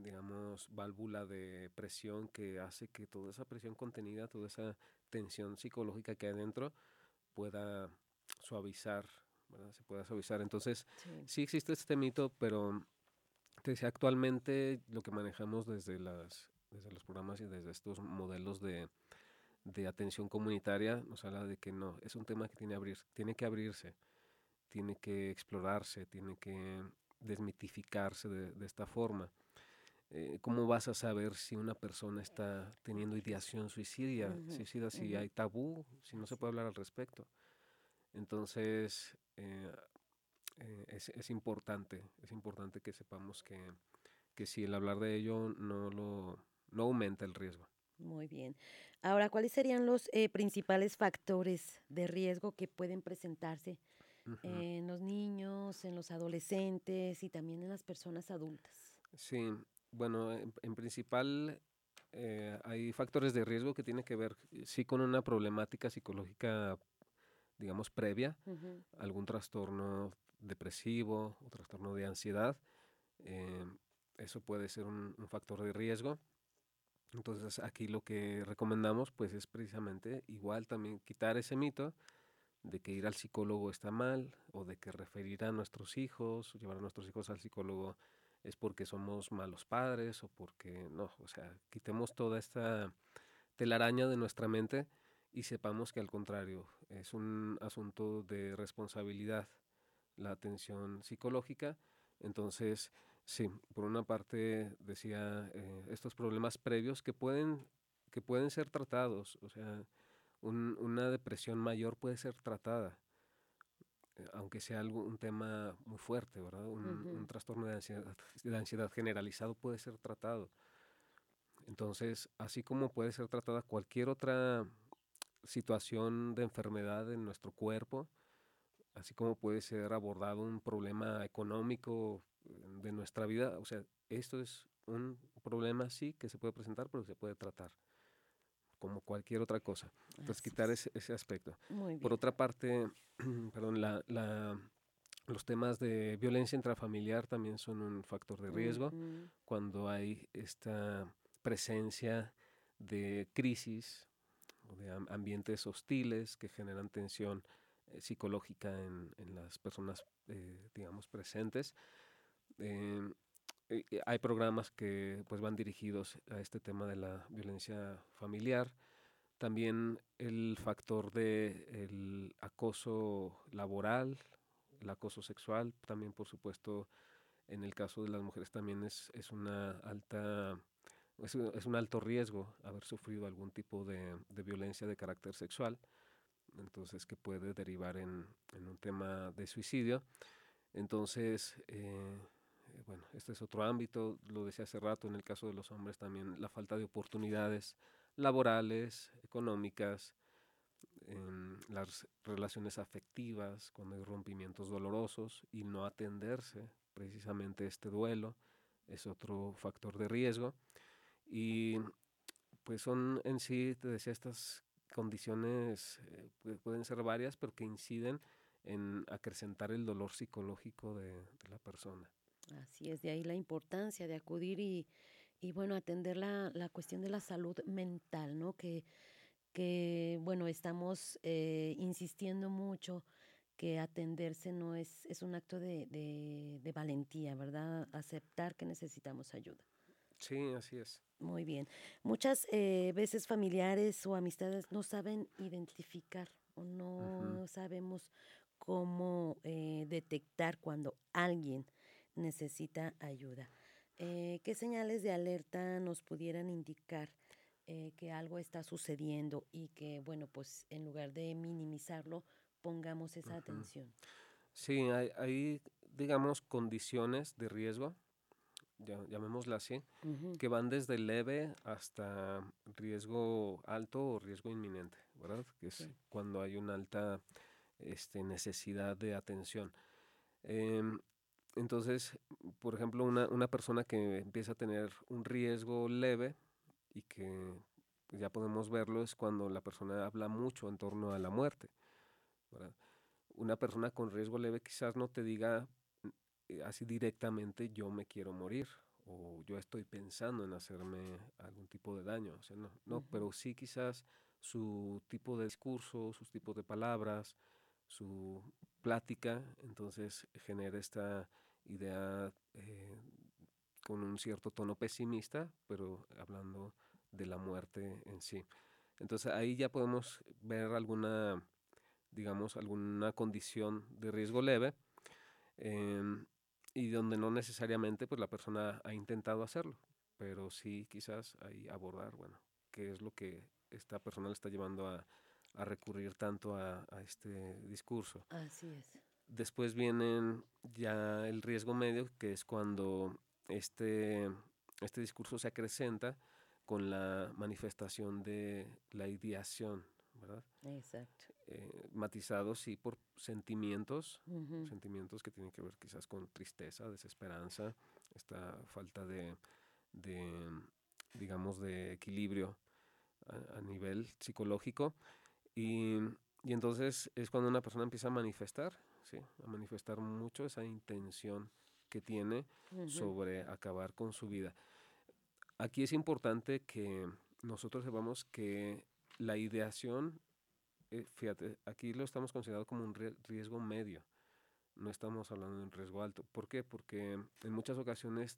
digamos, válvula de presión que hace que toda esa presión contenida, toda esa tensión psicológica que hay dentro pueda suavizar, ¿verdad? Se pueda suavizar. Entonces, Sí. sí existe este mito, pero te decía, actualmente lo que manejamos desde los programas y desde estos modelos de atención comunitaria nos habla de que no, es un tema que tiene que abrirse, tiene que explorarse, tiene que desmitificarse de esta forma. ¿Cómo vas a saber si una persona está teniendo ideación Ujú, suicida, si ujú. hay tabú, si no se Así puede hablar al respecto? Entonces, es importante que sepamos que si el hablar de ello no aumenta el riesgo. muy bien. Ahora, ¿cuáles serían los principales factores de riesgo que pueden presentarse Ujú. en los niños, en los adolescentes y también en las personas adultas? Sí, bueno, en principal hay factores de riesgo que tienen que ver, sí, con una problemática psicológica, digamos, previa, Ujú. algún trastorno depresivo o trastorno de ansiedad. eh, Eso puede ser un factor de riesgo. Entonces, aquí lo que recomendamos, pues, es precisamente igual también quitar ese mito de que ir al psicólogo está mal o de que referir a nuestros hijos, llevar a nuestros hijos al psicólogo es porque somos malos padres o porque no, o sea, quitemos toda esta telaraña de nuestra mente y sepamos que al contrario, es un asunto de responsabilidad la atención psicológica. Entonces, sí, por una parte decía estos problemas previos que pueden ser tratados, o sea, una depresión mayor puede ser tratada, aunque sea un tema muy fuerte, ¿verdad? Un Ujú. trastorno de ansiedad generalizado puede ser tratado. Entonces, así como puede ser tratada cualquier otra situación de enfermedad en nuestro cuerpo, así como puede ser abordado un problema económico de nuestra vida, o sea, esto es un problema sí que se puede presentar, pero se puede tratar como cualquier otra cosa. Entonces, Así quitar es. ese aspecto. Muy Por bien. otra parte, perdón, los temas de violencia intrafamiliar también son un factor de riesgo Ujú. cuando hay esta presencia de crisis o de ambientes hostiles que generan tensión psicológica en las personas, digamos, presentes. Eh, Hay programas que pues van dirigidos a este tema de la violencia familiar. También el factor de el acoso laboral, el acoso sexual, también por supuesto en el caso de las mujeres también es una alta, es un alto riesgo haber sufrido algún tipo de violencia de carácter sexual, entonces que puede derivar en un tema de suicidio. Entonces, bueno, este es otro ámbito, lo decía hace rato, en el caso de los hombres también la falta de oportunidades laborales, económicas, en las relaciones afectivas, cuando hay rompimientos dolorosos y no atenderse precisamente este duelo es otro factor de riesgo. Y pues son en sí, te decía, estas condiciones pueden ser varias, pero que inciden en acrecentar el dolor psicológico de la persona. Así es, de ahí la importancia de acudir y bueno, atender la cuestión de la salud mental, ¿no? Que bueno, estamos insistiendo mucho que atenderse no es un acto de valentía, ¿verdad? Aceptar que necesitamos ayuda. Sí, así es. Muy bien. Muchas veces familiares o amistades no saben identificar o Ujú, no sabemos cómo detectar cuando alguien necesita ayuda. ¿Qué señales de alerta nos pudieran indicar que algo está sucediendo y que, bueno, pues en lugar de minimizarlo, pongamos esa ujú. atención? Sí, hay, digamos, condiciones de riesgo, llamémosla así, Ujú. que van desde leve hasta riesgo alto o riesgo inminente, ¿verdad? Que es Sí. cuando hay una alta necesidad de atención. Em, entonces, por ejemplo, una persona que empieza a tener un riesgo leve y que pues, ya podemos verlo es cuando la persona habla mucho en torno a la muerte, ¿verdad? Una persona con riesgo leve quizás no te diga así directamente yo me quiero morir o yo estoy pensando en hacerme algún tipo de daño. O sea, no, no, Ujú. pero sí quizás su tipo de discurso, sus tipos de palabras, su plática, entonces genera esta idea con un cierto tono pesimista, pero hablando de la muerte en sí. Entonces ahí ya podemos ver alguna, digamos, alguna condición de riesgo leve, em, y donde no necesariamente pues la persona ha intentado hacerlo, pero sí quizás ahí abordar, bueno, qué es lo que esta persona le está llevando a recurrir tanto a este discurso. Así es. Después vienen ya el riesgo medio, que es cuando este, este discurso se acrecenta con la manifestación de la ideación, ¿verdad? Exacto. Matizados sí por sentimientos, Ujú. sentimientos que tienen que ver quizás con tristeza, desesperanza, esta falta de, digamos, de equilibrio a nivel psicológico. Y, y entonces es cuando una persona empieza a manifestar, ¿sí? A manifestar mucho esa intención que tiene Ujú. sobre acabar con su vida. Aquí es importante que nosotros sepamos que la ideación, fíjate, aquí lo estamos considerando como un riesgo medio, no estamos hablando de un riesgo alto. ¿Por qué? Porque en muchas ocasiones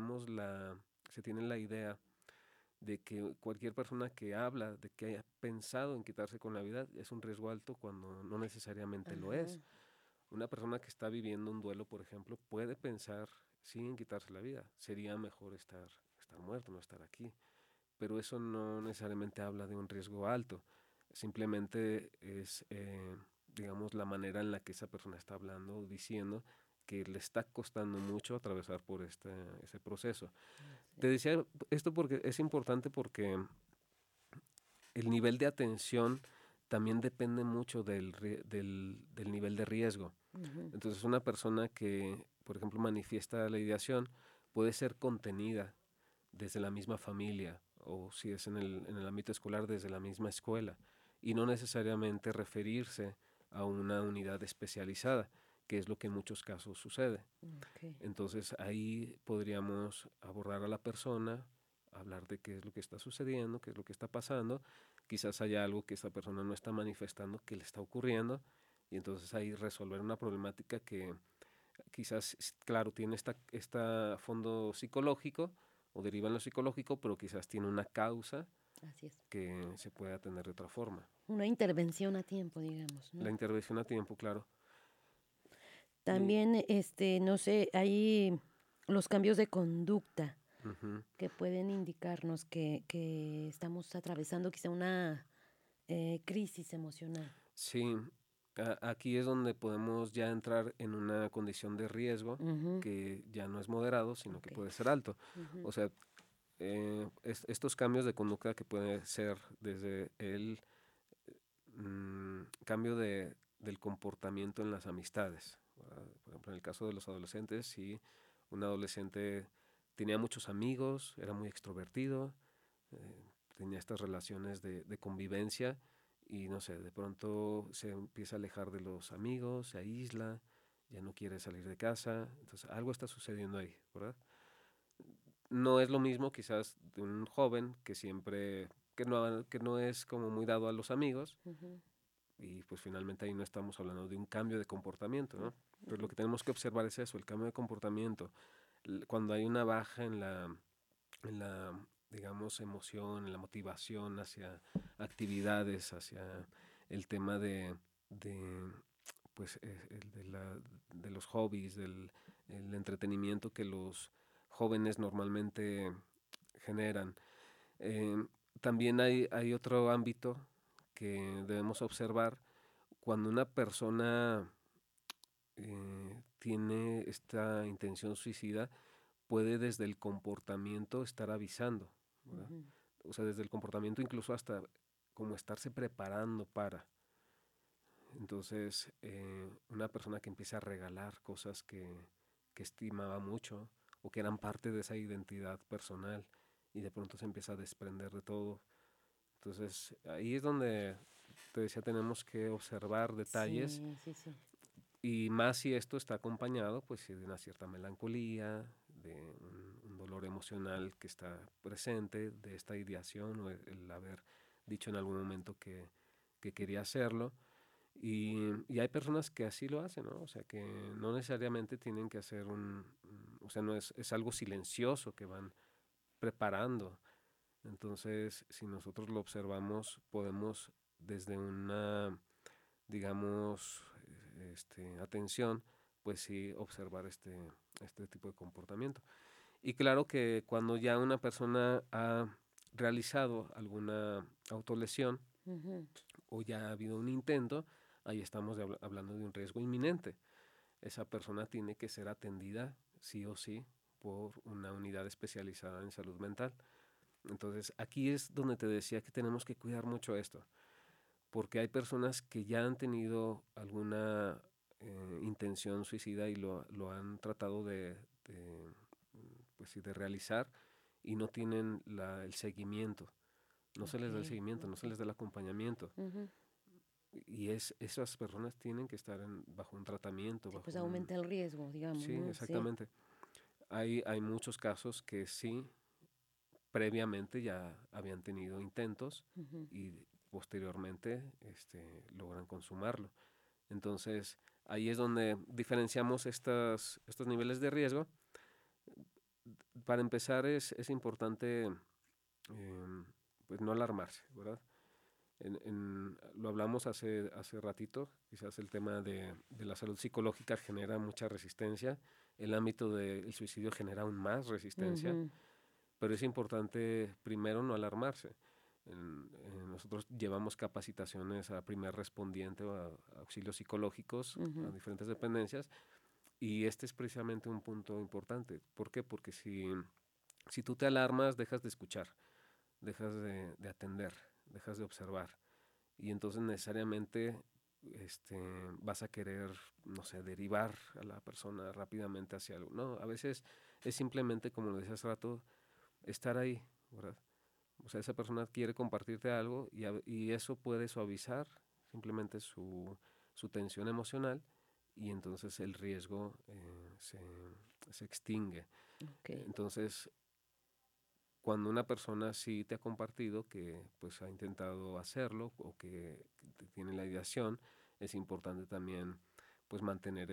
se tiene la idea de que cualquier persona que habla de que haya pensado en quitarse con la vida es un riesgo alto cuando no necesariamente lo Ajá. es. Una persona que está viviendo un duelo, por ejemplo, puede pensar sí en quitarse la vida. Sería mejor estar muerto, no estar aquí. Pero eso no necesariamente habla de un riesgo alto. Simplemente es, digamos, la manera en la que esa persona está hablando o diciendo que le está costando mucho atravesar por ese proceso. Te Así. decía esto porque es importante porque el nivel de atención también depende mucho del nivel de riesgo. Ujú. Entonces una persona que, por ejemplo, manifiesta la ideación puede ser contenida desde la misma familia o si es en el ámbito escolar desde la misma escuela y no necesariamente referirse a una unidad especializada, que es lo que en muchos casos sucede. Ok. Entonces ahí podríamos abordar a la persona, hablar de qué es lo que está sucediendo, qué es lo que está pasando. Quizás haya algo que esta persona no está manifestando que le está ocurriendo y entonces ahí resolver una problemática que quizás, claro, tiene esta fondo psicológico o deriva en lo psicológico, pero quizás tiene una causa Así es. que se puede atender de otra forma. Una intervención a tiempo, digamos, La ¿no? intervención a tiempo, claro. Y, También, no sé, hay los cambios de conducta ujú, que pueden indicarnos que estamos atravesando quizá una crisis emocional. sí, aquí es donde podemos ya entrar en una condición de riesgo Ujú. que ya no es moderado, sino que Ok. puede ser alto. Ujú. O sea, estos cambios de conducta que pueden ser desde el cambio del comportamiento en las amistades, ¿verdad? Por ejemplo, en el caso de los adolescentes, si un adolescente tenía muchos amigos, era muy extrovertido, tenía estas relaciones de convivencia y no sé, de pronto se empieza a alejar de los amigos, se aísla, ya no quiere salir de casa, entonces algo está sucediendo ahí, ¿verdad? No es lo mismo quizás de un joven que siempre, que no es como muy dado a los amigos Ujú. y pues finalmente ahí no estamos hablando de un cambio de comportamiento, Mm. ¿no? Pero lo Ujú. que tenemos que observar es eso, el cambio de comportamiento. Cuando hay una baja en la, digamos, emoción, en la motivación hacia actividades, hacia el tema de pues, de los hobbies, el entretenimiento que los jóvenes normalmente generan. Eh, También hay otro ámbito que debemos observar cuando una persona tiene esta intención suicida, puede desde el comportamiento estar avisando, ¿verdad? Ujú. O sea, desde el comportamiento incluso hasta como estarse preparando para. Entonces, una persona que empieza a regalar cosas que estimaba mucho o que eran parte de esa identidad personal y de pronto se empieza a desprender de todo. Entonces, ahí es donde te decía, tenemos que observar detalles Sí, sí, sí. y más si esto está acompañado pues sí, de una cierta melancolía, de un dolor emocional que está presente, de esta ideación o el haber dicho en algún momento que quería hacerlo. Y hay personas que así lo hacen, ¿no? O sea, que no necesariamente tienen que hacer o sea, no es algo silencioso que van preparando. Entonces, si nosotros lo observamos, podemos desde una, digamos, atención, pues sí, observar este tipo de comportamiento. Y claro que cuando ya una persona ha realizado alguna autolesión Ujú. o ya ha habido un intento, ahí estamos hablando de un riesgo inminente. Esa persona tiene que ser atendida sí o sí por una unidad especializada en salud mental. Entonces, aquí es donde te decía que tenemos que cuidar mucho esto, porque hay personas que ya han tenido alguna intención suicida y lo han tratado pues, sí, de realizar y no tienen el seguimiento, no se les da el Ok, seguimiento, no se ok. les da el acompañamiento. Ujú. Y esas personas tienen que estar bajo un tratamiento, Sí, bajo pues un... aumenta el riesgo, digamos, Sí, ¿no? Sí. exactamente. Hay muchos casos que sí, previamente ya habían tenido intentos Ujú. y posteriormente logran consumarlo. Entonces, ahí es donde diferenciamos estos niveles de riesgo. Para empezar, es importante em, pues no alarmarse, ¿verdad? Lo hablamos hace ratito, quizás el tema de la salud psicológica genera mucha resistencia, el ámbito del suicidio genera aún más resistencia, Ujú. pero es importante primero no alarmarse. Nosotros llevamos capacitaciones a primer respondiente o a auxilios psicológicos a Ujú. diferentes dependencias y este es precisamente un punto importante. ¿Por qué? Porque si tú te alarmas, dejas de escuchar, dejas de atender, dejas de observar y entonces necesariamente este, vas a querer, no sé, derivar a la persona rápidamente hacia algo. No, a veces es simplemente, como lo decía hace rato, estar ahí, ¿verdad? O sea, esa persona quiere compartirte algo y eso puede suavizar simplemente su tensión emocional y entonces el riesgo se extingue. Ok. Entonces, cuando una persona sí te ha compartido que pues ha intentado hacerlo o que tiene la ideación, es importante también pues mantener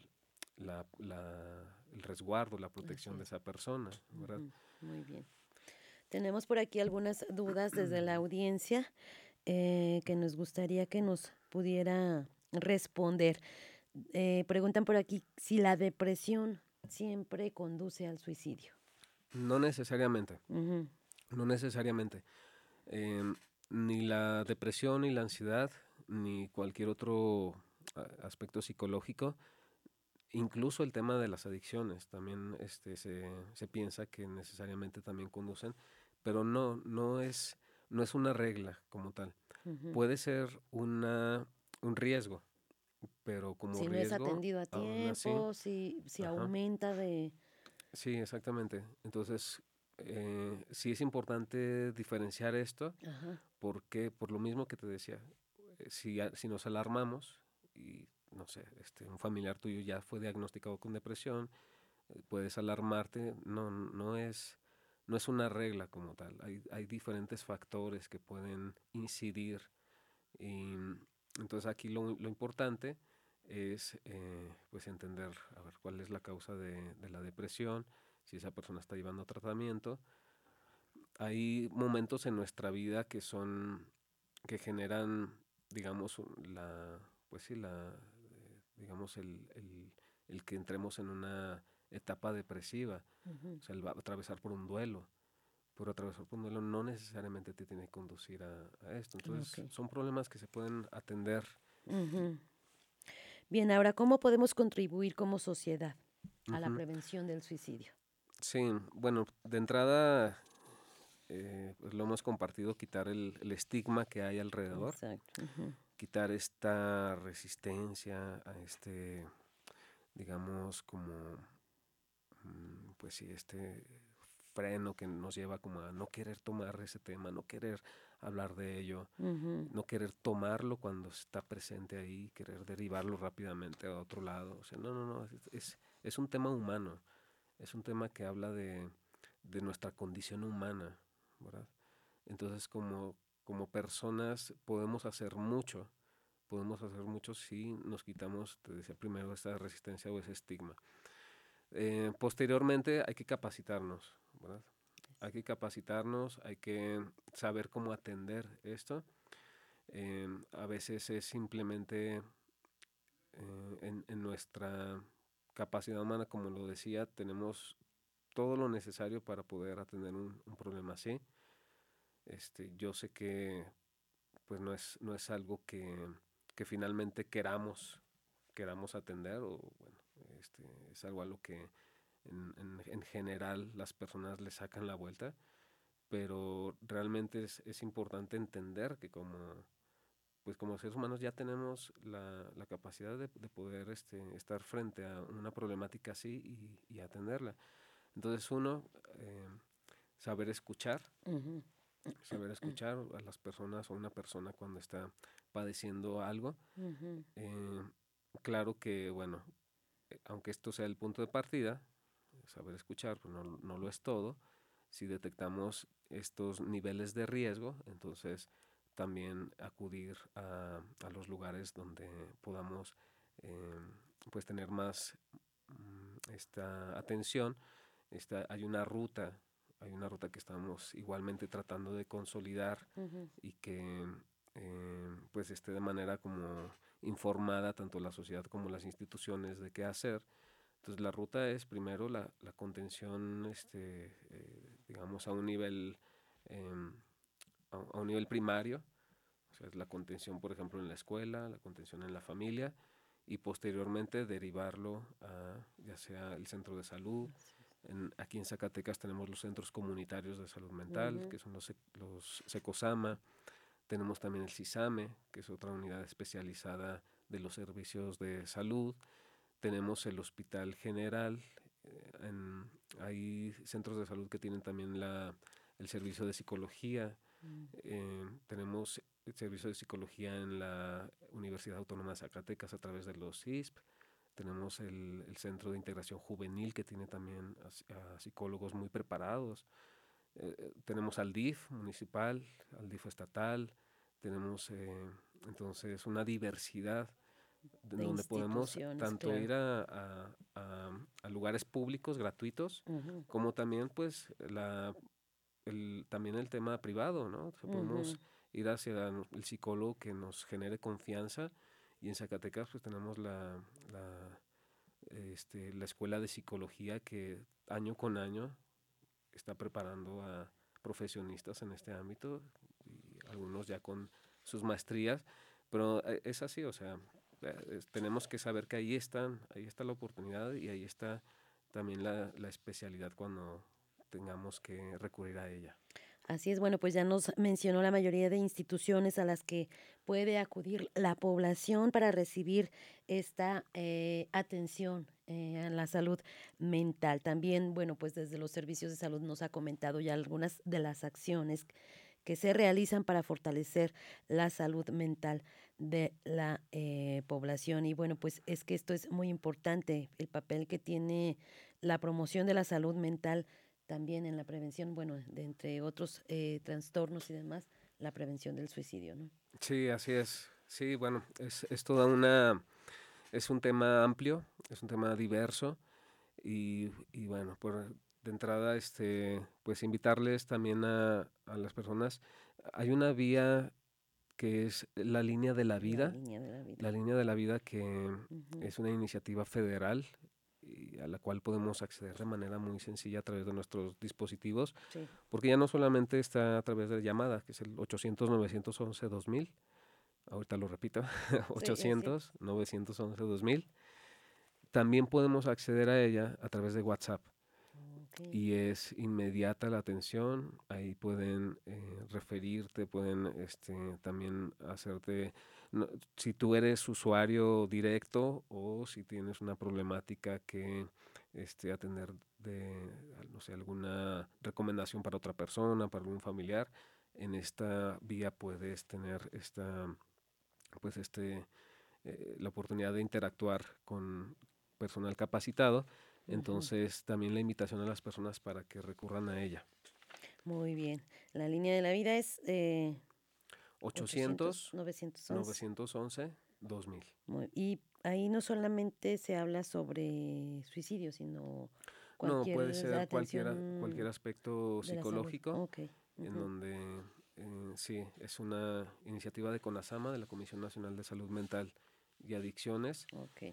el resguardo, la Así protección de es. esa persona, ¿verdad? Ujú. Muy bien. Tenemos por aquí algunas dudas desde la audiencia que nos gustaría que nos pudiera responder. Preguntan por aquí si la depresión siempre conduce al suicidio. No necesariamente, Ujú. no necesariamente. Em, Ni la depresión, ni la ansiedad, ni cualquier otro aspecto psicológico, incluso el tema de las adicciones, también se piensa que necesariamente también conducen, pero no es una regla como tal. Ujú. Puede ser un riesgo, pero como Si no es riesgo, atendido a aún así, tiempo, si ajá, aumenta de... sí, exactamente. Entonces, sí es importante diferenciar esto Ajá. porque por lo mismo que te decía, si nos alarmamos y no sé, un familiar tuyo ya fue diagnosticado con depresión, puedes alarmarte, no es una regla como tal, hay diferentes factores que pueden incidir y entonces aquí lo importante es pues entender a ver cuál es la causa de la depresión, si esa persona está llevando tratamiento. Hay momentos en nuestra vida que generan, digamos, pues sí, digamos, el que entremos en una etapa depresiva, Ujú. o sea, el atravesar por un duelo, pero atravesar por un duelo no necesariamente te tiene que conducir a esto. Ok. Entonces, son problemas que se pueden atender. Ujú. Bien, ahora, ¿cómo podemos contribuir como sociedad a la Ujú. prevención del suicidio? Sí, bueno, de entrada, pues lo hemos compartido, quitar el estigma que hay alrededor, Exacto. Ujú. quitar esta resistencia a digamos, como, pues sí, freno que nos lleva como a no querer tomar ese tema, no querer hablar de ello, Ujú. no querer tomarlo cuando está presente ahí, querer derivarlo rápidamente a otro lado. O sea, no, es un tema humano, es un tema que habla de nuestra condición humana, ¿verdad? Entonces, como personas podemos hacer mucho si nos quitamos, te decía primero, esta resistencia o ese estigma. Posteriormente hay que capacitarnos, ¿verdad? Hay que capacitarnos, hay que saber cómo atender esto. A veces es simplemente en nuestra capacidad humana, como lo decía, tenemos todo lo necesario para poder atender un problema así. Yo sé que pues no es algo que finalmente queramos atender, o bueno, es algo a lo que en general las personas le sacan la vuelta, pero realmente es importante entender que pues como seres humanos ya tenemos la capacidad de poder estar frente a una problemática así y atenderla. Entonces uno, eh, saber escuchar, Ujú. saber escuchar a las personas o a una persona cuando está padeciendo algo. Ujú. Eh, claro que, bueno, aunque esto sea el punto de partida, saber escuchar pues no lo es todo. Si detectamos estos niveles de riesgo, entonces también acudir a los lugares donde podamos eh, pues tener más esta atención. Hay una ruta que estamos igualmente tratando de consolidar Ujú. y que pues esté de manera como informada tanto la sociedad como las instituciones de qué hacer. Entonces la ruta es primero la contención, digamos, em, a un nivel primario, o sea, es la contención, por ejemplo, en la escuela, la contención en la familia, y posteriormente derivarlo a ya sea el centro de salud. Así es. Aquí en Zacatecas tenemos los centros comunitarios de salud mental, Ujú. que son los Secosama. Tenemos también el CISAME, que es otra unidad especializada de los servicios de salud. Tenemos el Hospital General. Hay centros de salud que tienen también el servicio de psicología. Mm. Tenemos el servicio de psicología en la Universidad Autónoma de Zacatecas a través de los CISP. Tenemos el Centro de Integración Juvenil, que tiene también a psicólogos muy preparados. Tenemos al DIF municipal, al DIF estatal. Tenemos entonces una diversidad en De donde podemos instituciones, tanto claro. ir a lugares públicos gratuitos, Ujú. como también pues también el tema privado, ¿no? O sea, Ujú. podemos ir hacia el psicólogo que nos genere confianza, y en Zacatecas pues tenemos la escuela de psicología que año con año está preparando a profesionistas en este ámbito, y algunos ya con sus maestrías, pero es así, o sea, tenemos que saber que ahí está la oportunidad, y ahí está también la especialidad cuando tengamos que recurrir a ella. Así es, bueno, pues ya nos mencionó la mayoría de instituciones a las que puede acudir la población para recibir esta atención a la salud mental. También, bueno, pues desde los servicios de salud nos ha comentado ya algunas de las acciones que se realizan para fortalecer la salud mental de la población. Y bueno, pues es que esto es muy importante, el papel que tiene la promoción de la salud mental también en la prevención, bueno, de entre otros trastornos y demás, la prevención del suicidio, ¿no? Sí, así es. Sí, bueno, es un tema amplio, es un tema diverso, y bueno, de entrada, pues invitarles también a las personas. Hay una vía que es La línea de la vida. la línea de la vida, que Ujú. es una iniciativa federal y a la cual podemos acceder de manera muy sencilla a través de nuestros dispositivos, Sí. porque ya no solamente está a través de llamada, que es el 800-911-2000. Ahorita lo repito, Sí, así. 800-911-2000. También podemos acceder a ella a través de WhatsApp, Ok. y es inmediata la atención. Ahí pueden referirte, pueden también hacerte, no, si tú eres usuario directo o si tienes una problemática que atender de, no sé, alguna recomendación para otra persona, para algún familiar. En esta vía puedes tener pues la oportunidad de interactuar con personal capacitado. Entonces, también la invitación a las personas para que recurran a ella. Muy bien. La línea de la vida es 800 911. 911 2000. Y ahí no solamente se habla sobre suicidio, sino No, puede ser atención cualquier aspecto de la salud. psicológico, Okay. en donde sí, es una iniciativa de CONASAMA, de la Comisión Nacional de Salud Mental y Adicciones. Okay.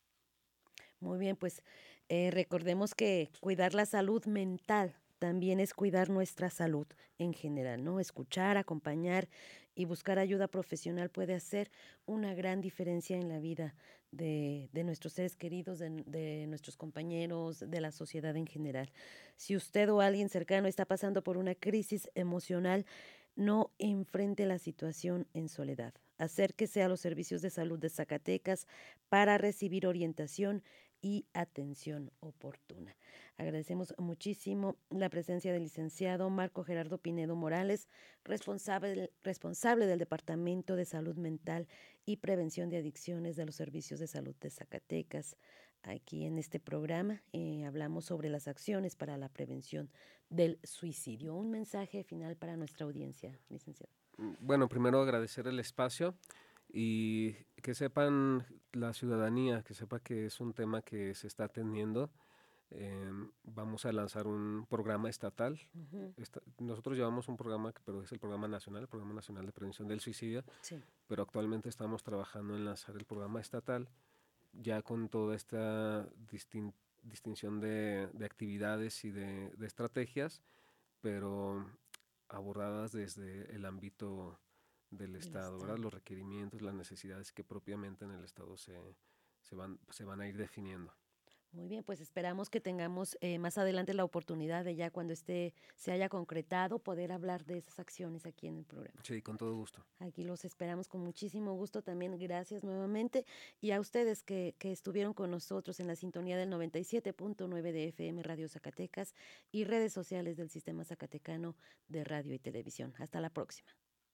Muy bien, pues recordemos que cuidar la salud mental también es cuidar nuestra salud en general, ¿no? Escuchar, acompañar y buscar ayuda profesional puede hacer una gran diferencia en la vida de nuestros seres queridos, de nuestros compañeros, de la sociedad en general. Si usted o alguien cercano está pasando por una crisis emocional, no enfrente la situación en soledad. Acérquese a los servicios de salud de Zacatecas para recibir orientación y atención oportuna. Agradecemos muchísimo la presencia del licenciado Marco Gerardo Pinedo Morales, responsable del Departamento de Salud Mental y Prevención de Adicciones de los Servicios de Salud de Zacatecas. Aquí en este programa hablamos sobre las acciones para la prevención del suicidio. Un mensaje final para nuestra audiencia, licenciado. Bueno, primero agradecer el espacio y que sepan la ciudadanía, que sepa que es un tema que se está atendiendo. Vamos a lanzar un programa estatal. Nosotros llevamos un programa, pero es el Programa Nacional de Prevención del Suicidio, sí. Pero actualmente estamos trabajando en lanzar el programa estatal, ya con toda esta distinción de actividades y de estrategias, pero abordadas desde el ámbito del Estado, ¿verdad? Los requerimientos, las necesidades que propiamente en el Estado se van a ir definiendo. Muy bien, pues esperamos que tengamos más adelante la oportunidad de ya cuando se haya concretado poder hablar de esas acciones aquí en el programa. Sí, con todo gusto. Aquí los esperamos con muchísimo gusto también. Gracias nuevamente. Y a ustedes que estuvieron con nosotros en la sintonía del 97.9 de FM Radio Zacatecas y redes sociales del Sistema Zacatecano de Radio y Televisión. Hasta la próxima.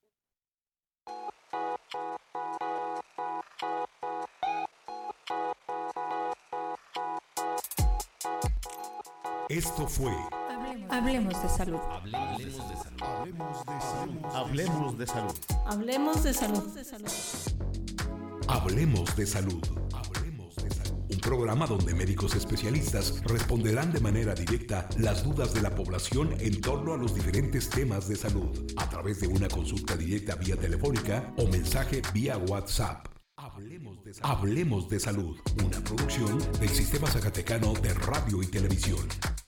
Esto fue Hablemos de salud. Hablemos de salud. Hablemos de salud. Hablemos de salud. Un programa donde médicos especialistas responderán de manera directa las dudas de la población en torno a los diferentes temas de salud, a través de una consulta directa vía telefónica o mensaje vía WhatsApp. Hablemos de salud, una producción del Sistema Zacatecano de Radio y Televisión.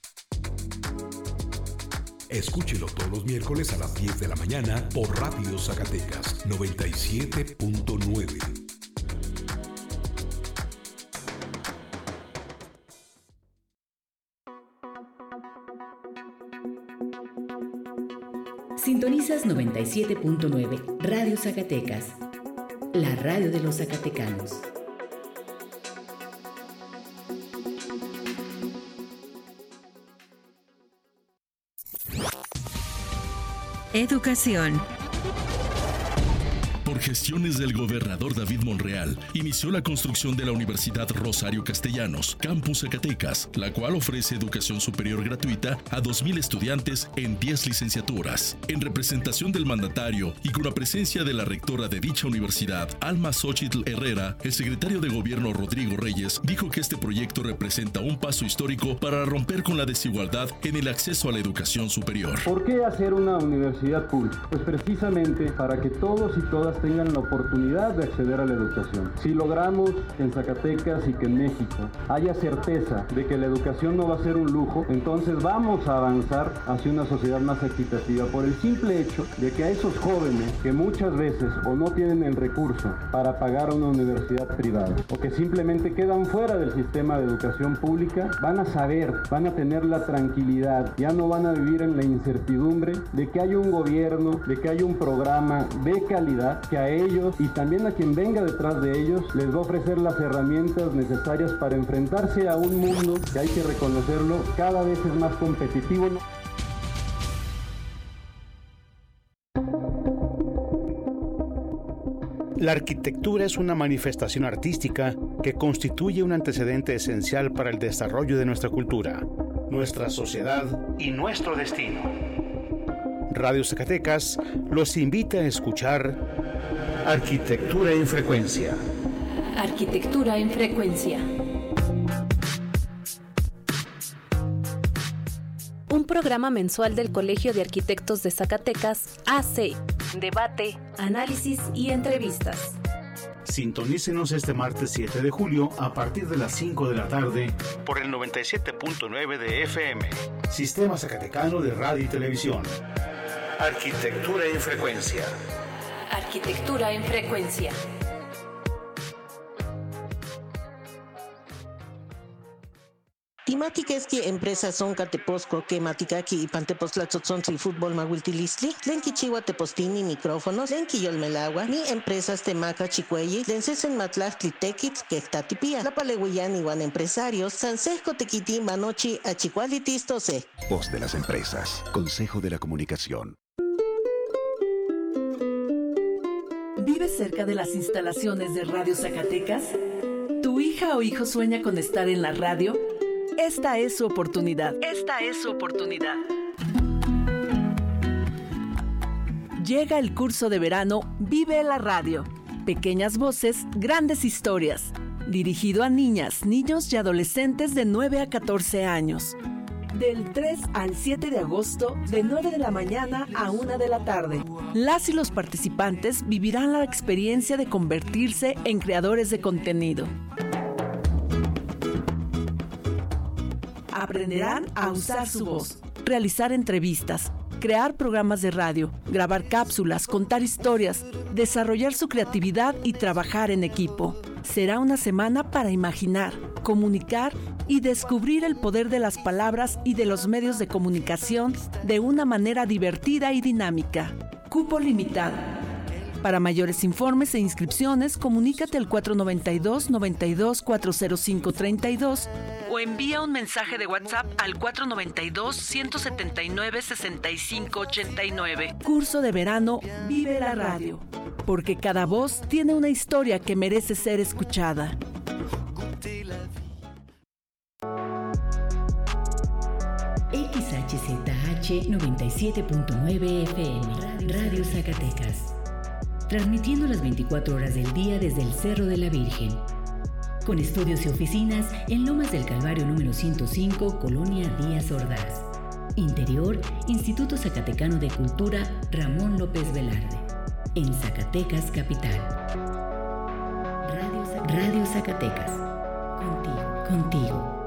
Escúchelo todos los miércoles a las 10 de la mañana por Radio Zacatecas 97.9. Sintonizas 97.9 Radio Zacatecas, la radio de los zacatecanos. Educación. Por gestiones del gobernador David Monreal, inició la construcción de la Universidad Rosario Castellanos, Campus Zacatecas, la cual ofrece educación superior gratuita a 2,000 estudiantes en 10 licenciaturas. En representación del mandatario y con la presencia de la rectora de dicha universidad, Alma Xochitl Herrera, el secretario de Gobierno Rodrigo Reyes dijo que este proyecto representa un paso histórico para romper con la desigualdad en el acceso a la educación superior. ¿Por qué hacer una universidad pública? Pues precisamente para que todos y todas tengan la oportunidad de acceder a la educación. Si logramos en Zacatecas y que en México haya certeza de que la educación no va a ser un lujo, entonces vamos a avanzar hacia una sociedad más equitativa por el simple hecho de que a esos jóvenes que muchas veces o no tienen el recurso para pagar una universidad privada o que simplemente quedan fuera del sistema de educación pública, van a saber, van a tener la tranquilidad, ya no van a vivir en la incertidumbre de que hay un gobierno, de que hay un programa de calidad que a ellos y también a quien venga detrás de ellos les va a ofrecer las herramientas necesarias para enfrentarse a un mundo que hay que reconocerlo, cada vez es más competitivo. La arquitectura es una manifestación artística que constituye un antecedente esencial para el desarrollo de nuestra cultura, nuestra sociedad y nuestro destino. Radio Zacatecas los invita a escuchar Arquitectura en Frecuencia. Arquitectura en Frecuencia. Un programa mensual del Colegio de Arquitectos de Zacatecas, AC. Debate, análisis y entrevistas. Sintonícenos este martes 7 de julio a partir de las 5 de la tarde por el 97.9 de FM. Sistema Zacatecano de Radio y Televisión. Arquitectura en Frecuencia. Arquitectura en Frecuencia. Timatiquesqui empresas son Cateposco, que Maticaki y Pantepostlatzotzontli Fútbol Mahuiltilisli, Lenki Chihuahua Tepostini micrófonos, Lenki Yolmelagua, ni empresas Temaca Chicuelli, Lencesen Matlachtli Tequitz, Quectatipía, La Palehuillán igual empresarios, Sansesco Tequiti Manochi Achicualitistose. Voz de las empresas, Consejo de la Comunicación. ¿Vives cerca de las instalaciones de Radio Zacatecas? ¿Tu hija o hijo sueña con estar en la radio? Esta es su oportunidad. Llega el curso de verano Vive la Radio. Pequeñas voces, grandes historias. Dirigido a niñas, niños y adolescentes de 9 a 14 años. Del 3 al 7 de agosto, de 9 de la mañana a 1 de la tarde. Las y los participantes vivirán la experiencia de convertirse en creadores de contenido. Aprenderán a usar su voz, realizar entrevistas, crear programas de radio, grabar cápsulas, contar historias, desarrollar su creatividad y trabajar en equipo. Será una semana para imaginar, comunicar y descubrir el poder de las palabras y de los medios de comunicación de una manera divertida y dinámica. Cupo limitado. Para mayores informes e inscripciones, comunícate al 492-92-40532 o envía un mensaje de WhatsApp al 492-179-6589. Curso de verano Vive la Radio, porque cada voz tiene una historia que merece ser escuchada. XHZH 97.9 FM, Radio Zacatecas. Transmitiendo las 24 horas del día desde el Cerro de la Virgen. Con estudios y oficinas en Lomas del Calvario número 105, Colonia Díaz Ordaz. Interior, Instituto Zacatecano de Cultura Ramón López Velarde. En Zacatecas, capital. Radio Zacatecas. Contigo.